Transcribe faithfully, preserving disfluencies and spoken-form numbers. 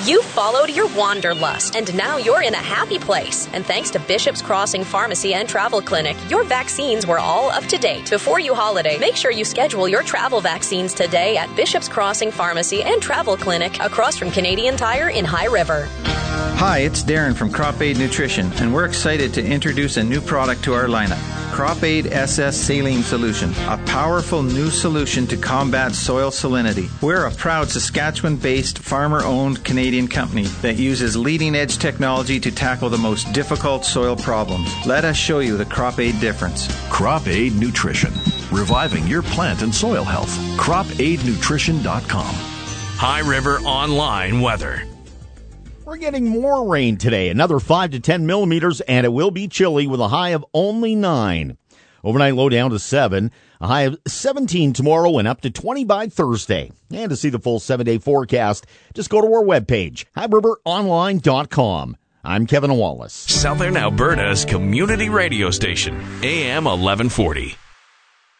You followed your wanderlust, and now you're in a happy place. And thanks to Bishop's Crossing Pharmacy and Travel Clinic, your vaccines were all up to date. Before you holiday, make sure you schedule your travel vaccines today at Bishop's Crossing Pharmacy and Travel Clinic across from Canadian Tire in High River. Hi, it's Darren from Crop Aid Nutrition, and we're excited to introduce a new product to our lineup. Crop Aid S S Saline Solution, a powerful new solution to combat soil salinity. We're a proud Saskatchewan-based, farmer-owned Canadian company that uses leading-edge technology to tackle the most difficult soil problems. Let us show you the Crop Aid difference. Crop Aid Nutrition, reviving your plant and soil health. crop aid nutrition dot com. High River Online weather. We're getting more rain today, another five to ten millimeters, and it will be chilly with a high of only nine. Overnight low down to seven, a high of seventeen tomorrow and up to twenty by Thursday. And to see the full seven-day forecast, just go to our webpage, high river online dot com. I'm Kevin Wallace. Southern Alberta's community radio station, A M eleven forty.